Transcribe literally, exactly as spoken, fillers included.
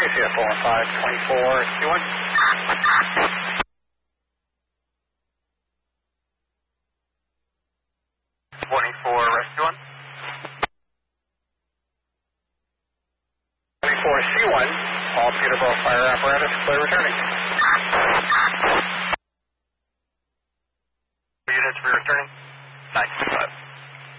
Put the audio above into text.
me see that four one five, twenty-four, C one. twenty-four, rescue one. twenty-four, C one, all Peterborough fire apparatus, clear returning. Units, we're returning. nine two five.